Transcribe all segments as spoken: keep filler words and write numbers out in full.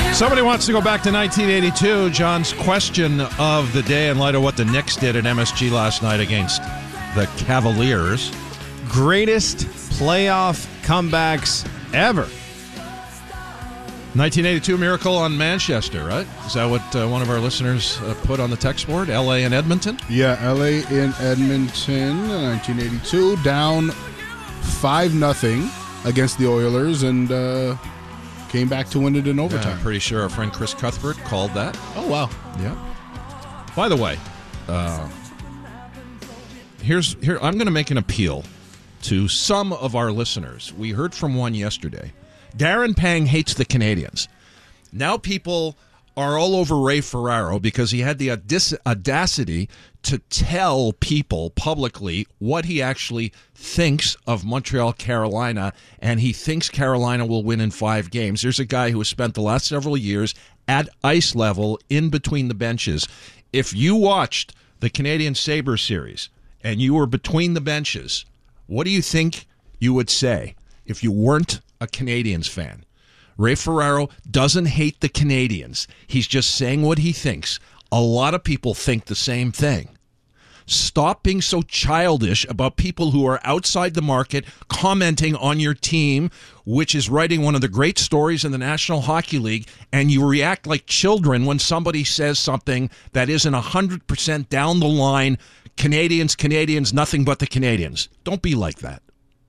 Somebody wants to go back to nineteen eighty-two. John's question of the day in light of what the Knicks did at M S G last night against the Cavaliers. Greatest playoff comebacks ever. nineteen eighty-two Miracle on Manchester, right? Is that what uh, one of our listeners uh, put on the text board? L A and Edmonton? Yeah, L A in Edmonton, nineteen eighty-two, down five nothing against the Oilers, and uh, came back to win it in overtime. Yeah, I'm pretty sure our friend Chris Cuthbert called that. Oh, wow. Yeah. By the way, uh, here's here. I'm going to make an appeal to some of our listeners. We heard from one yesterday. Darren Pang hates the Canadians. Now people are all over Ray Ferraro because he had the audacity to tell people publicly what he actually thinks of Montreal, Carolina, and he thinks Carolina will win in five games. There's a guy who has spent the last several years at ice level in between the benches. If you watched the Canadian Sabres series and you were between the benches, what do you think you would say if you weren't a Canadians fan? Ray Ferraro doesn't hate the Canadians. He's just saying what he thinks. A lot of people think the same thing. Stop being so childish about people who are outside the market commenting on your team, which is writing one of the great stories in the National Hockey League, and you react like children when somebody says something that isn't one hundred percent down the line. Canadians, Canadians, nothing but the Canadians. Don't be like that.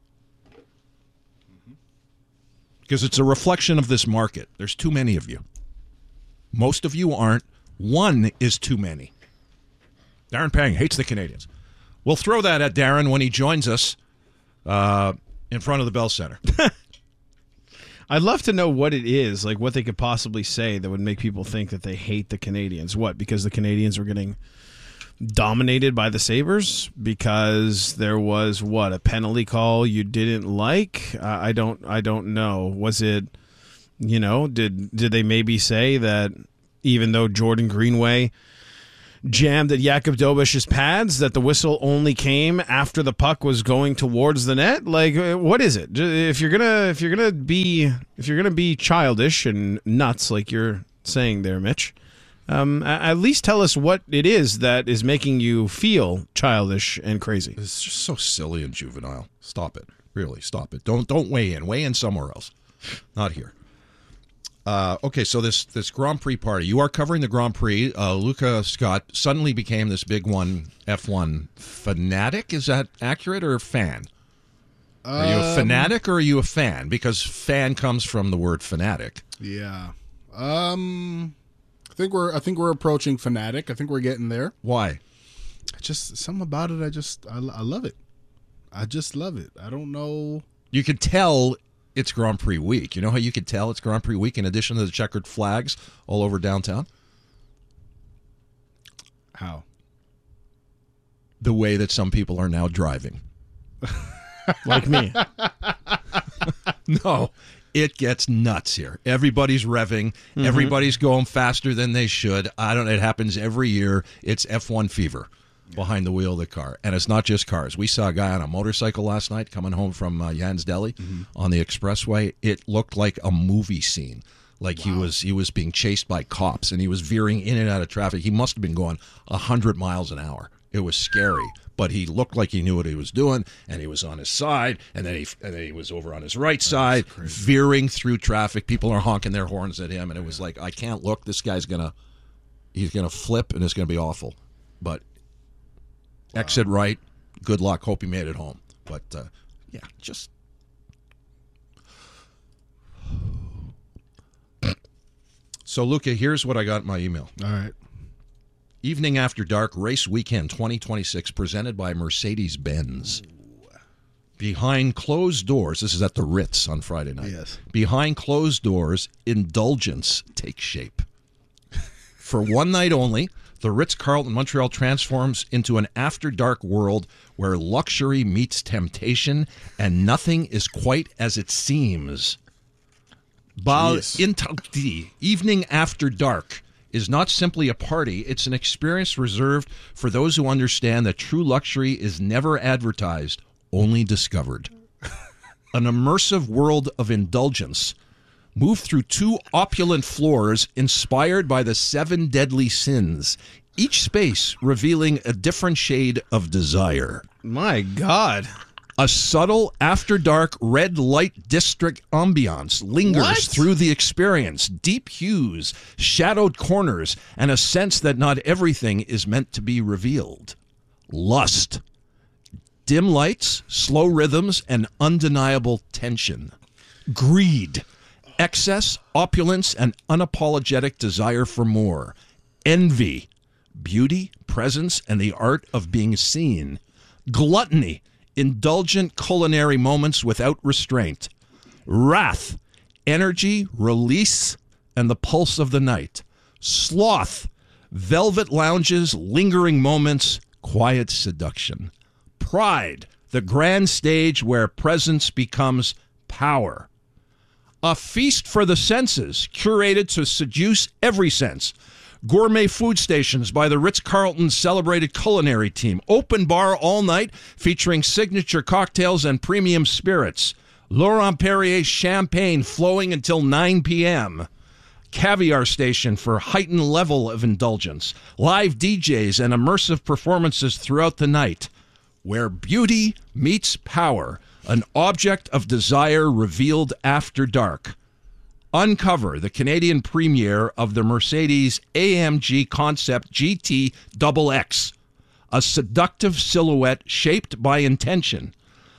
Because it's a reflection of this market. There's too many of you. Most of you aren't. One is too many. Darren Pang hates the Canadians. We'll throw that at Darren when he joins us uh, in front of the Bell Center. I'd love to know what it is, like what they could possibly say that would make people think that they hate the Canadians. What, because the Canadians were getting dominated by the Sabres? Because there was, what, a penalty call you didn't like? Uh, I don't I don't know. Was it, you know, did did they maybe say that even though Jordan Greenway jammed at Jakub Dobeš's pads, that the whistle only came after the puck was going towards the net? Like, what is it? If you're gonna if you're gonna be if you're gonna be childish and nuts like you're saying there, Mitch, um, at least tell us what it is that is making you feel childish and crazy. It's just so silly and juvenile. Stop it. Really, stop it. Don't don't weigh in. Weigh in somewhere else. Not here. Uh, okay, so this this Grand Prix party. You are covering the Grand Prix. Uh, Luca Scott suddenly became this big one F one fanatic. Is that accurate, or fan? Are you a fanatic or are you a fan? Because fan comes from the word fanatic. Yeah. Um, I think we're I think we're approaching fanatic. I think we're getting there. Why? Just something about it. I just I, I love it. I just love it. I don't know. You could tell it's Grand Prix week. You know how you could tell it's Grand Prix week in addition to the checkered flags all over downtown? How? The way that some people are now driving. Like me. No, it gets nuts here. Everybody's revving. Mm-hmm. Everybody's going faster than they should. I don't. It happens every year. It's F one fever behind the wheel of the car. And it's not just cars. We saw a guy on a motorcycle last night coming home from uh, Jans Deli mm-hmm. on the expressway. It looked like a movie scene. Like wow. he was he was being chased by cops, and he was veering in and out of traffic. He must have been going one hundred miles an hour. It was scary, but he looked like he knew what he was doing, and he was on his side, and then he and then he was over on his right side, veering through traffic. People are honking their horns at him, and it was like, I can't look. This guy's gonna he's gonna flip, and it's gonna be awful. But wow. Exit right. Good luck. Hope he made it home. But uh, yeah, just. So, Luca, here's what I got in my email. All right. Evening After Dark Race Weekend twenty twenty-six presented by Mercedes-Benz. Behind closed doors, this is at the Ritz on Friday night. Yes. Behind closed doors, indulgence takes shape. For one night only, the Ritz-Carlton Montreal transforms into an after-dark world where luxury meets temptation and nothing is quite as it seems. Bal Interdit, Evening After Dark, is not simply a party. It's an experience reserved for those who understand that true luxury is never advertised, only discovered. An immersive world of indulgence Move through two opulent floors inspired by the seven deadly sins, each space revealing a different shade of desire. My God. A subtle after-dark red light district ambiance lingers What? through the experience. Deep hues, shadowed corners, and a sense that not everything is meant to be revealed. Lust. Dim lights, slow rhythms, and undeniable tension. Greed. Excess, opulence, and unapologetic desire for more. Envy. Beauty, presence, and the art of being seen. Gluttony. Indulgent culinary moments without restraint. Wrath, energy, release, and the pulse of the night. Sloth, velvet lounges, lingering moments, quiet seduction. Pride, the grand stage where presence becomes power. A feast for the senses, curated to seduce every sense. Gourmet food stations by the Ritz-Carlton celebrated culinary team. Open bar all night featuring signature cocktails and premium spirits. Laurent Perrier champagne flowing until nine p.m. Caviar station for heightened level of indulgence. Live D Js and immersive performances throughout the night. Where beauty meets power. An object of desire revealed after dark. Uncover the Canadian premiere of the Mercedes A M G Concept G T X X, a seductive silhouette shaped by intention,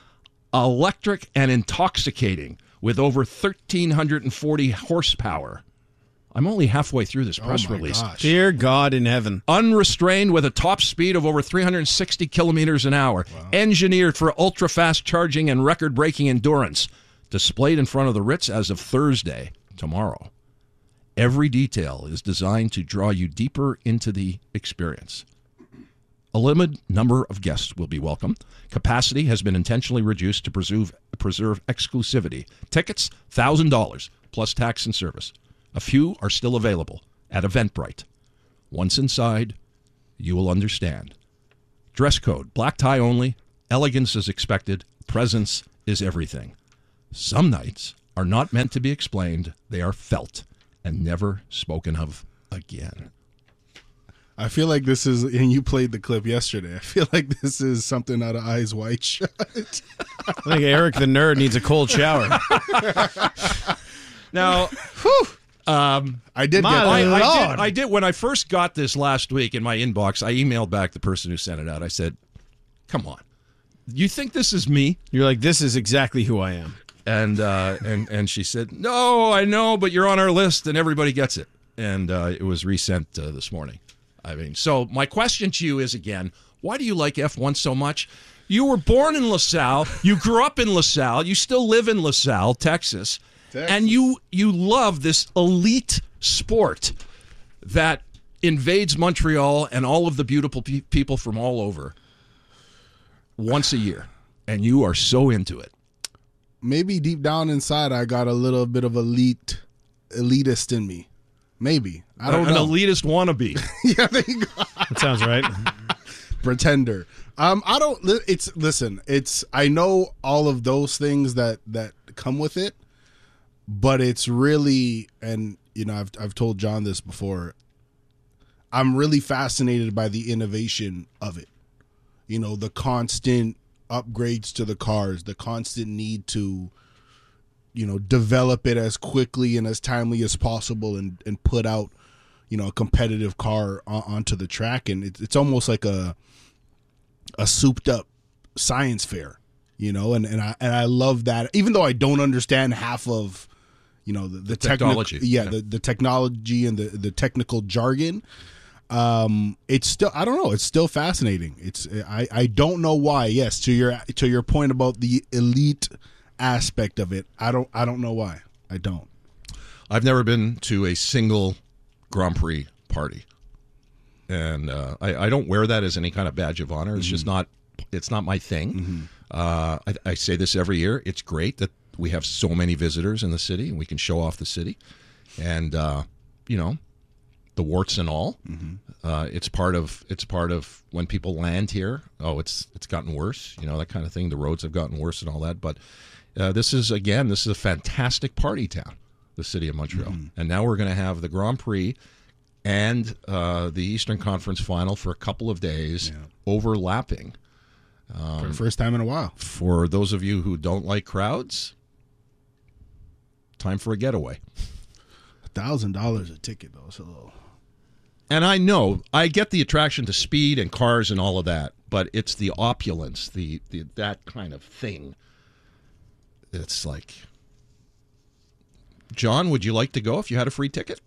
electric and intoxicating with over one thousand three hundred forty horsepower. I'm only halfway through this press oh my release. Gosh. Dear God in heaven. Unrestrained with a top speed of over three hundred sixty kilometers an hour. Wow. Engineered for ultra-fast charging and record-breaking endurance. Displayed in front of the Ritz as of Thursday. Tomorrow. Every detail is designed to draw you deeper into the experience. A limited number of guests will be welcome. Capacity has been intentionally reduced to preserve, preserve exclusivity. Tickets, one thousand dollars, plus tax and service. A few are still available at Eventbrite. Once inside, you will understand. Dress code, black tie only. Elegance is expected. Presence is everything. Some nights are not meant to be explained. They are felt and never spoken of again. I feel like this is, and you played the clip yesterday. I feel like this is something out of Eyes Wide Shut. I think Eric the nerd needs a cold shower. Now, whew, um, I did My get I, that. I Lord. did. I did. When I first got this last week in my inbox, I emailed back the person who sent it out. I said, "Come on, you think this is me?" You're like, this is exactly who I am. And uh, and and she said, "No, I know, but you're on our list, and everybody gets it." And uh, it was resent uh, this morning. I mean, so my question to you is again, why do you like F one so much? You were born in LaSalle. You grew up in LaSalle. You still live in LaSalle, Texas. Texas. And you you love this elite sport that invades Montreal and all of the beautiful pe- people from all over once a year. And you are so into it. Maybe deep down inside, I got a little bit of elite, elitist in me. Maybe. I don't An know. elitist wannabe. Yeah, there you go. That sounds right. Pretender. Um, I don't. It's listen. It's I know all of those things that that come with it, but it's really, and you know, I've I've told John this before. I'm really fascinated by the innovation of it. You know, the constant upgrades to the cars, the constant need to, you know, develop it as quickly and as timely as possible, and and put out, you know, a competitive car on, onto the track, and it's it's almost like a a souped up science fair, you know, and, and I and I love that, even though I don't understand half of, you know, the, the, the technology, techni- yeah, yeah. The, the technology and the, the technical jargon. Um, it's still, I don't know, it's still fascinating. It's I, I don't know why. Yes, to your to your point about the elite aspect of it, I don't I don't know why. I don't. I've never been to a single Grand Prix party. And uh, I, I don't wear that as any kind of badge of honor. It's mm-hmm. just not. It's not my thing. Mm-hmm. Uh, I, I say this every year. It's great that we have so many visitors in the city, and we can show off the city, and uh, you know, the warts and all. Mm-hmm. Uh, it's part of. It's part of when people land here. Oh, it's it's gotten worse. You know, that kind of thing. The roads have gotten worse and all that. But uh, this is again. This is a fantastic party town. the city of Montreal. Mm-hmm. And now we're going to have the Grand Prix and uh, the Eastern Conference Final for a couple of days, yeah. overlapping. Um, for the first time in a while. For those of you who don't like crowds, time for a getaway. A thousand dollars a ticket, though. It's a little... And I know, I get the attraction to speed and cars and all of that, but it's the opulence, the, the that kind of thing. It's like... John, would you like to go if you had a free ticket?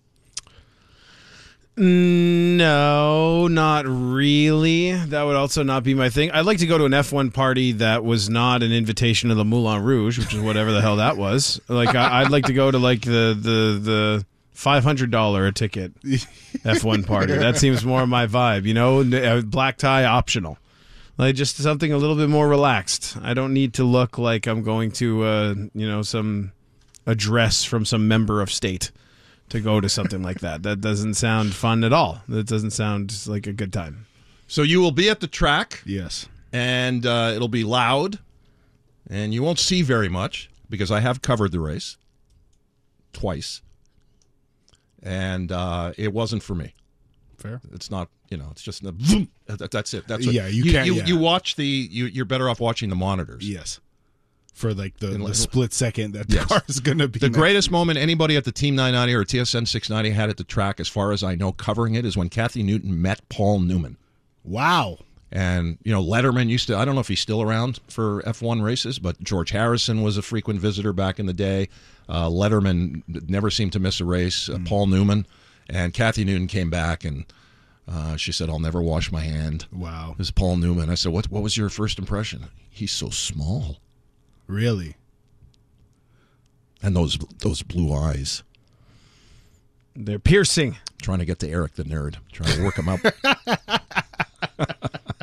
No, not really. That would also not be my thing. I'd like to go to an F one party that was not an invitation to the Moulin Rouge, which is whatever the hell that was. Like, I, I'd like to go to like the the the five hundred dollars a ticket F one party. That seems more my vibe. You know, black tie optional. Like just something a little bit more relaxed. I don't need to look like I'm going to, uh, you know, some address from some member of state to go to something like that. That doesn't sound fun at all. That doesn't sound like a good time. So you will be at the track. Yes. And uh, it'll be loud, and you won't see very much because I have covered the race twice, and uh, it wasn't for me. Fair. It's not, you know, it's just, a, boom, that's it. That's what, yeah, you, you can't. You, yeah. you watch the, you, you're better off watching the monitors. Yes. For like the, And the let- split second that the Yes. car is going to be. The next. greatest moment anybody at the Team nine ninety or T S N six ninety had at the track, as far as I know, covering it, is when Kathy Newton met Paul Newman. Wow. And, you know, Letterman used to, I don't know if he's still around for F one races, but George Harrison was a frequent visitor back in the day. Uh, Letterman never seemed to miss a race. Uh, Paul Newman. And Kathy Newton came back and uh, she said, "I'll never wash my hand." Wow. This is Paul Newman. I said, what, what was your first impression? He's so small. Really? And those those blue eyes. They're piercing. Trying to get to Eric the Nerd. Trying to work him up.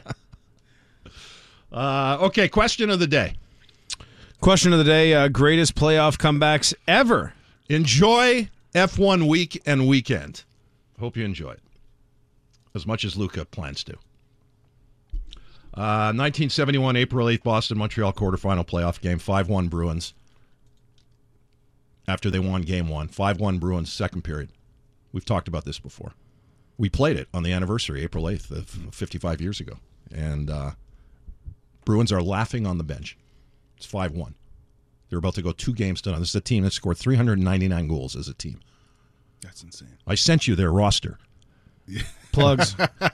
uh, okay, question of the day. Question of the day, uh, greatest playoff comebacks ever. Enjoy F one week and weekend. Hope you enjoy it. As much as Luca plans to. Uh, nineteen seventy-one, April eighth, Boston-Montreal quarterfinal playoff game. five one Bruins. After they won game one. five one Bruins, second period. We've talked about this before. We played it on the anniversary, April eighth, of fifty-five years ago. And uh, Bruins are laughing on the bench. It's five one. They're about to go two games to none. This is a team that scored three hundred ninety-nine goals as a team. That's insane. I sent you their roster. Plugs.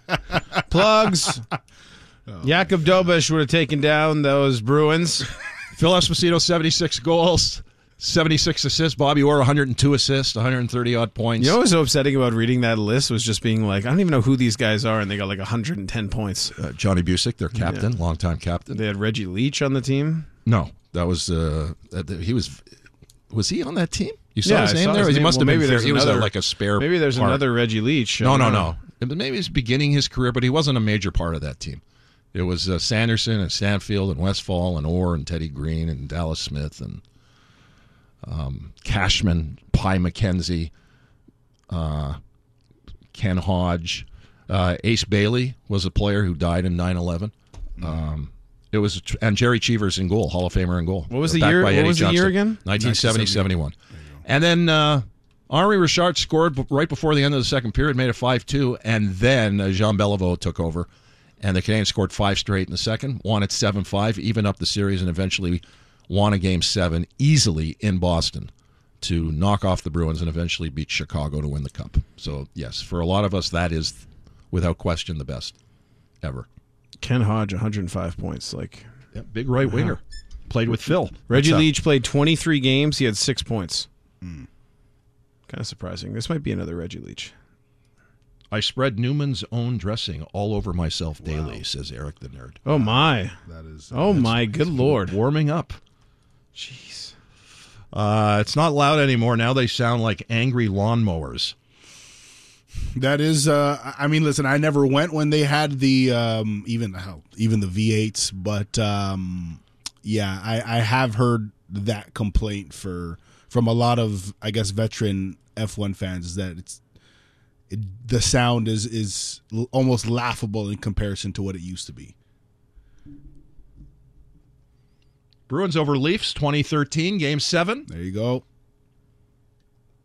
Plugs. Oh, Jakub Dobeš would have taken down those Bruins. Phil Esposito, seventy-six goals, seventy-six assists. Bobby Orr, one hundred two assists, one hundred thirty-odd points. You know what was so upsetting about reading that list was just being like, I don't even know who these guys are, and they got like one hundred ten points. Uh, Johnny Busick, their captain, yeah. longtime captain. They had Reggie Leach on the team. No, that was uh, he was was he on that team? You saw yeah, his I name saw there. his He name. must well, have maybe been. He another, was a, like a spare. Maybe there's part. another Reggie Leach. No, no, no. Maybe he's beginning his career, but he wasn't a major part of that team. It was uh, Sanderson and Stanfield and Westfall and Orr and Teddy Green and Dallas Smith and um, Cashman, Pye McKenzie, uh, Ken Hodge. Uh, Ace Bailey was a player who died in nine eleven. Um, it was and Jerry Cheevers in goal, Hall of Famer in goal. What was the year? What was the year again? nineteen seventy seventy-one. And then uh, Henri Richard scored right before the end of the second period, made it five two, and then uh, Jean Beliveau took over. And the Canadiens scored five straight in the second, won at seven five, even up the series, and eventually won a game seven easily in Boston to knock off the Bruins and eventually beat Chicago to win the Cup. So, yes, for a lot of us, that is, without question, the best ever. Ken Hodge, one hundred five points. Like yeah, big right winger. Played with Phil. Reggie That's Leach played twenty-three games. He had six points. Mm. Kind of surprising. This might be another Reggie Leach. I spread Newman's own dressing all over myself daily, wow. says Eric the Nerd. Oh, my. That is. Oh, my good Lord. Warming up. Jeez. Uh, it's not loud anymore. Now they sound like angry lawnmowers. That is, uh, I mean, listen, I never went when they had the, um, even, hell, even the V eights, but, um, yeah, I, I have heard that complaint for from a lot of, I guess, veteran F one fans, is that it's, It, the sound is is almost laughable in comparison to what it used to be. Bruins over Leafs, twenty thirteen, Game seven. There you go.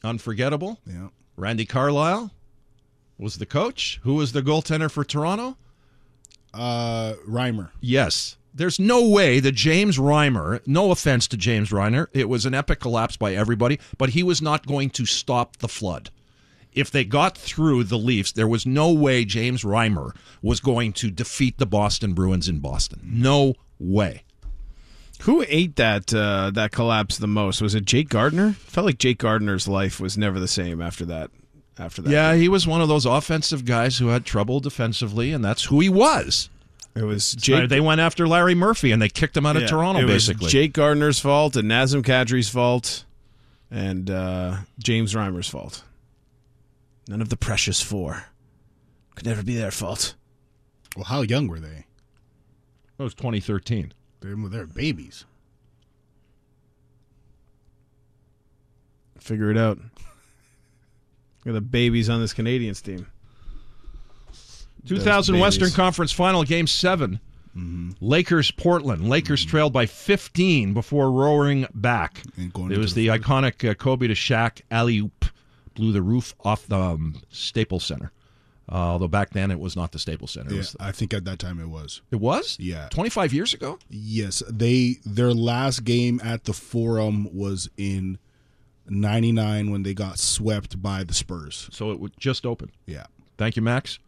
unforgettable. Yeah. Randy Carlyle was the coach. Who was the goaltender for Toronto? Uh, Reimer. Yes. There's no way that James Reimer, no offense to James Reimer, it was an epic collapse by everybody, but he was not going to stop the flood. If they got through the Leafs, there was no way James Reimer was going to defeat the Boston Bruins in Boston. No way. Who ate that uh, that collapse the most? Was it Jake Gardiner? Felt like Jake Gardner's life was never the same after that. After that, Yeah, he was one of those offensive guys who had trouble defensively, and that's who he was. it was So Jake. they went after Larry Murphy, and they kicked him out of yeah, Toronto, it basically. was Jake Gardner's fault and Nazem Kadri's fault and uh, James Reimer's fault. None of the precious four. Could never be their fault. Well, how young were they? That was twenty thirteen. They're, they're babies. Figure it out. Look at the babies on this Canadiens team. two thousand Western babies. Conference Final, Game seven. Mm-hmm. Lakers, Portland. Lakers trailed by fifteen before roaring back. And going It into was the the fourth. iconic uh, Kobe to Shaq alley-oop. Blew the roof off the um, Staples Center. Uh, although back then it was not the Staples Center. It, Yeah, was, I think at that time it was. it was? Yeah. twenty-five years ago? Yes, they their last game at the Forum was in ninety-nine when they got swept by the Spurs. So it would just open. Yeah. Thank you, Max.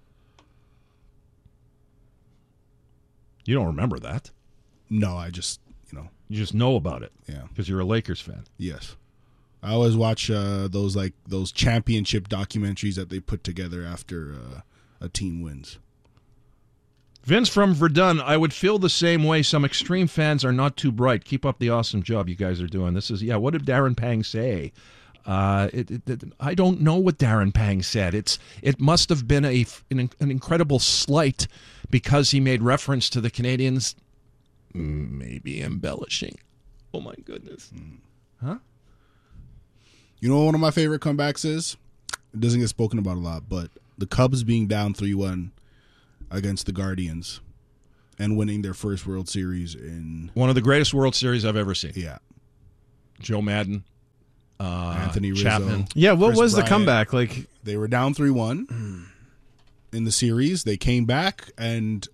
You don't remember that. No, I just, you know, You just know about it yeah. because you're a Lakers fan. Yes. I always watch uh, those like those championship documentaries that they put together after uh, a team wins. Vince from Verdun, I would feel the same way. Some extreme fans are not too bright. Keep up the awesome job you guys are doing. This is, yeah, what did Darren Pang say? Uh, it, it, it, I don't know what Darren Pang said. It's It must have been a, an, an incredible slight because he made reference to the Canadians maybe embellishing. Oh, my goodness. Huh? You know what one of my favorite comebacks is? It doesn't get spoken about a lot, but the Cubs being down three one against the Guardians and winning their first World Series in, One of the greatest World Series I've ever seen. yeah, Joe Madden, uh, Anthony Rizzo. Chapman. Yeah, what Chris was the Bryant. comeback? Like, They were down three one in the series. They came back, and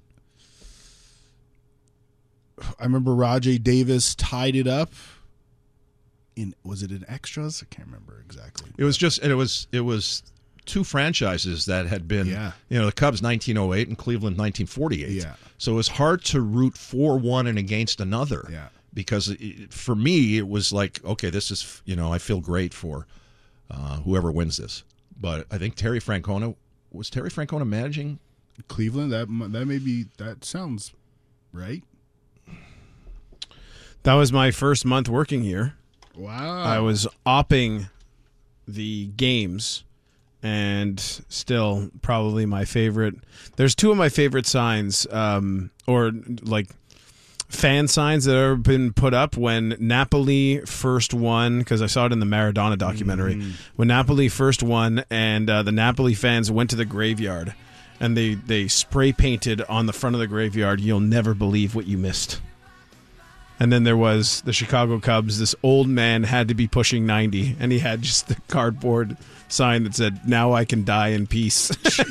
I remember Rajay Davis tied it up. In was it in extras? I can't remember exactly. It was just it was it was two franchises that had been Yeah. you know the Cubs nineteen oh eight and Cleveland nineteen forty-eight. Yeah. So it was hard to root for one and against another. Yeah. Because it, for me it was like, okay, this is, you know, I feel great for uh, whoever wins this. But I think Terry Francona was Terry Francona managing. Cleveland. That that may be that sounds right. that was my first month working here. Wow. I was opping the games, and still probably my favorite. There's two of my favorite signs, um, or like fan signs that have been put up when Napoli first won, because I saw it in the Maradona documentary. Mm. When Napoli first won, and uh, the Napoli fans went to the graveyard, and they, they spray painted on the front of the graveyard, "You'll never believe what you missed." And then there was the Chicago Cubs. This old man had to be pushing ninety, and he had just the cardboard sign that said, "Now I can die in peace."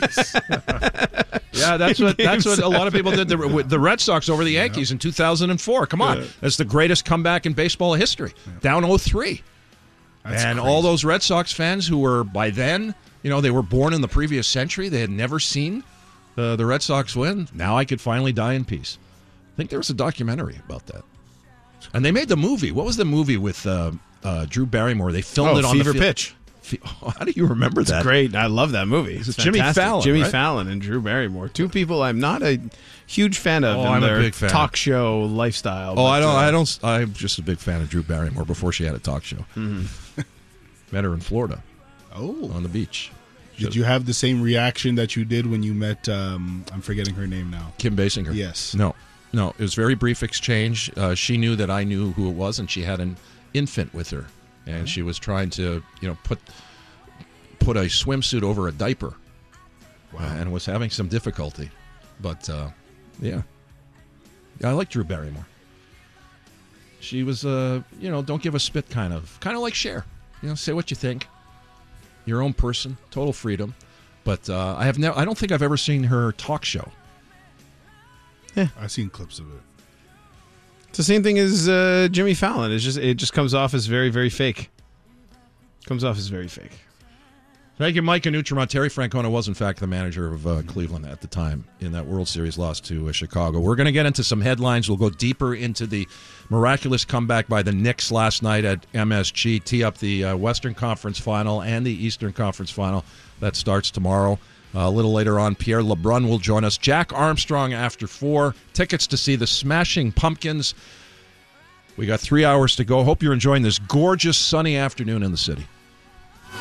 Yeah, that's what that's what a lot of people did. The, with the Red Sox over the Yankees in two thousand four. Come on, Yeah. that's the greatest comeback in baseball history. Down oh three. That's and crazy. all those Red Sox fans who were by then, you know, they were born in the previous century. They had never seen the the Red Sox win. Now I could finally die in peace. I think there was a documentary about that. And they made the movie. What was the movie with uh, uh, Drew Barrymore? They filmed Oh, it on Fever the field. Pitch. Fe- How do you remember that? Great. I love that movie. It's Jimmy fantastic. Fallon, Jimmy right? Fallon and Drew Barrymore. Two people I'm not a huge fan of Oh, in I'm a their big fan. talk show lifestyle. Oh, but, I don't. uh, I don't. I'm just a big fan of Drew Barrymore. Before she had a talk show, met her in Florida Oh, on the beach. did you have the same reaction that you did when you met? Um, I'm forgetting her name now. Kim Basinger? Yes. No, no. It was a very brief exchange. Uh, she knew that I knew who it was, and she had an infant with her, and she was trying to, you know, put put a swimsuit over a diaper, wow. uh, and was having some difficulty. But uh, yeah, yeah, I like Drew Barrymore. She was, uh, you know, don't give a spit kind of, kind of like Cher. You know, say what you think. Your own person, total freedom. But uh, I have no, I don't think I've ever seen her talk show. I've seen clips of it. It's the same thing as uh, Jimmy Fallon. It's just it just comes off as very, very fake. Comes off as very fake. Thank you, Mike Anutremont. Terry Francona was, in fact, the manager of uh, Cleveland at the time in that World Series loss to uh, Chicago. We're going to get into some headlines. We'll go deeper into the miraculous comeback by the Knicks last night at M S G, tee up the uh, Western Conference Final and the Eastern Conference Final. That starts tomorrow. Uh, a little later on, Pierre LeBrun will join us. Jack Armstrong after four. Tickets to see the Smashing Pumpkins. We got three hours to go. Hope you're enjoying this gorgeous sunny afternoon in the city.